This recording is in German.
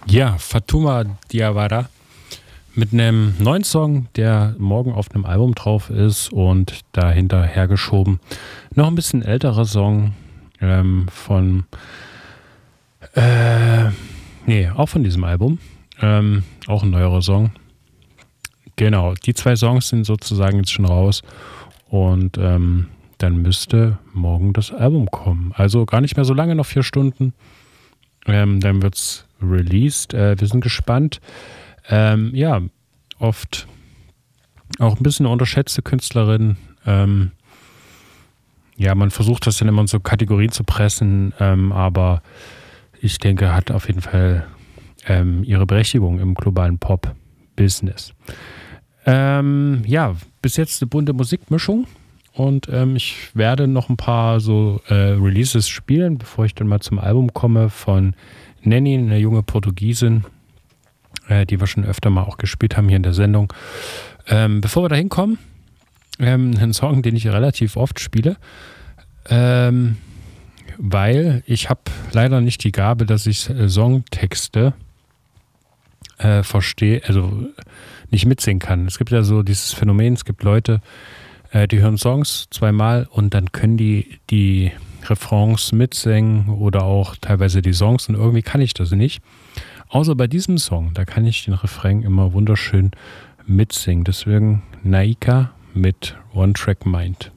Ja, Fatuma Diawara mit einem neuen Song, der morgen auf einem Album drauf ist und dahinter hergeschoben noch ein bisschen älterer Song von, auch von diesem Album, auch ein neuerer Song. Genau, die zwei Songs sind sozusagen jetzt schon raus und dann müsste morgen das Album kommen. Also gar nicht mehr so lange, noch 4 Stunden. Dann wird's released. Wir sind gespannt. Ja, oft auch ein bisschen eine unterschätzte Künstlerin. Ja, man versucht das dann immer in so Kategorien zu pressen, aber ich denke, hat auf jeden Fall ihre Berechtigung im globalen Pop-Business. Ja, bis jetzt eine bunte Musikmischung und ich werde noch ein paar so Releases spielen, bevor ich dann mal zum Album komme von Nanny, eine junge Portugiesin, die wir schon öfter mal auch gespielt haben hier in der Sendung. Bevor wir da hinkommen, einen Song, den ich relativ oft spiele, weil ich habe leider nicht die Gabe, dass ich Songtexte verstehe, also nicht mitsingen kann. Es gibt ja so dieses Phänomen, es gibt Leute, die hören Songs zweimal und dann können die Refrains mitsingen oder auch teilweise die Songs und irgendwie kann ich das nicht. Außer bei diesem Song, da kann ich den Refrain immer wunderschön mitsingen. Deswegen Naika mit One Track Mind.